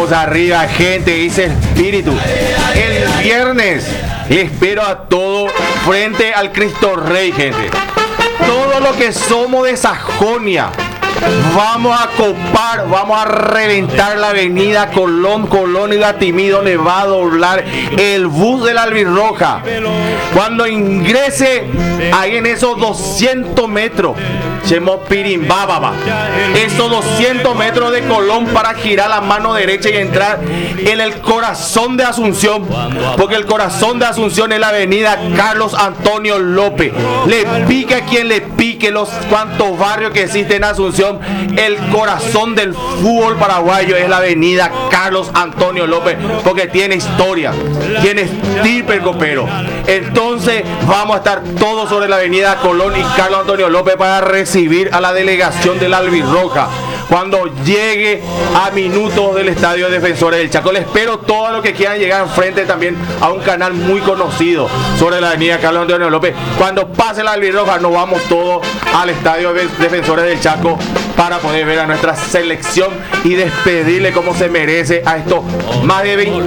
Vamos arriba, gente, dice espíritu. El viernes espero a todo frente al Cristo Rey, gente. Todo lo que somos de Sajonia, vamos a copar, vamos a reventar la avenida Colón y Gatimí, donde va a doblar el bus de la Albirroja. Cuando ingrese ahí en esos 200 metros, esos 200 metros de Colón, para girar la mano derecha y entrar en el corazón de Asunción, porque el corazón de Asunción es la avenida Carlos Antonio López. Le pique a quien le pique, los cuantos barrios que existen en Asunción, el corazón del fútbol paraguayo es la avenida Carlos Antonio López, porque tiene historia, tiene estirpe el copero. Entonces vamos a estar todos sobre la avenida Colón y Carlos Antonio López para recibir a la delegación de la Albirroja cuando llegue a minutos del Estadio Defensores del Chaco. Les espero todos los que quieran llegar enfrente también a un canal muy conocido sobre la avenida Carlos Antonio López. Cuando pase la Albirroja nos vamos todos al Estadio Defensores del Chaco para poder ver a nuestra selección y despedirle como se merece a estos más de 20